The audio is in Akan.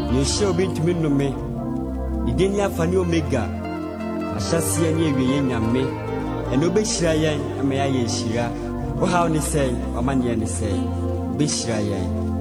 You shall be to me no me. The Denia Fanny Omega. I shall see any way in me. And obey Shirayan, and may I shira. Or how they say, or man say, be Shirayan.